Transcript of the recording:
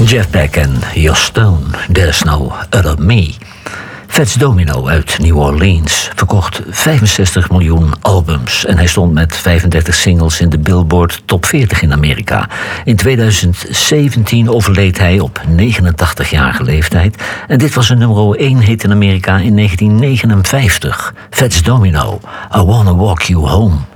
Jeff Beck en Your Stone, There's No Other Me. Fats Domino uit New Orleans verkocht 65 miljoen albums en hij stond met 35 singles in de Billboard Top 40 in Amerika. In 2017 overleed hij op 89-jarige leeftijd en dit was een nummer 1 hit in Amerika in 1959. Fats Domino, I Wanna Walk You Home.